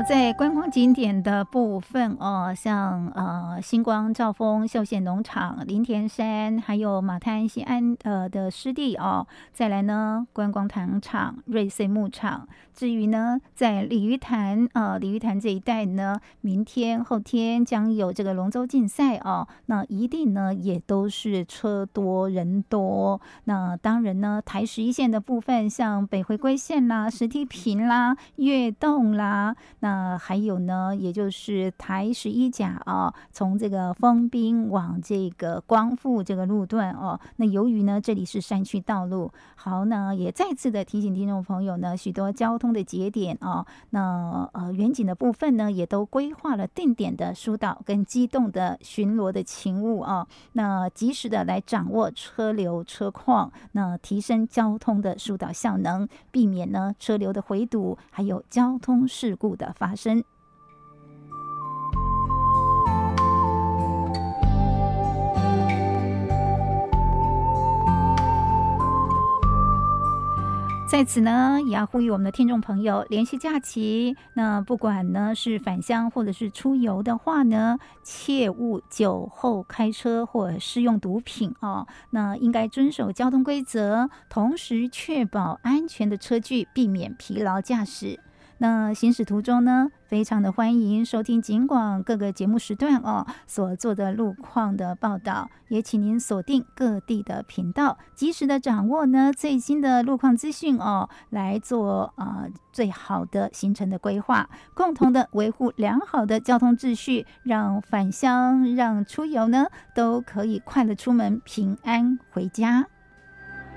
在观光景点的部分哦，像星光兆丰秀贤农场、林田山，还有马滩西安的湿地哦，再来呢观光糖厂、瑞穗牧场。至于呢，在鲤鱼潭这一带呢，明天后天将有这个龙舟竞赛哦，那一定呢也都是车多人多。那当然呢，台11线的部分，像北回归线啦、石梯坪啦、跃动啦，那还有呢，也就是台11甲啊，从这个丰滨往这个光复这个路段哦，那由于呢这里是山区道路，好呢也再次的提醒听众朋友呢，许多交通的节点哦，那远景的部分呢也都规划了定点的疏导跟机动的巡逻的勤务哦，那及时的来掌握车流车况，那提升交通的疏导效能，避免呢车流的回堵，还有交通事故的发生。在此呢，也要呼吁我们的听众朋友，连续假期，那不管呢是返乡或者是出游的话呢，切勿酒后开车或施用毒品哦。那应该遵守交通规则，同时确保安全的车距，避免疲劳驾驶。那行驶途中呢，非常的欢迎收听警广各个节目时段哦所做的路况的报道，也请您锁定各地的频道，及时的掌握呢最新的路况资讯哦，来做最好的行程的规划，共同的维护良好的交通秩序，让返乡让出游呢都可以快乐出门，平安回家。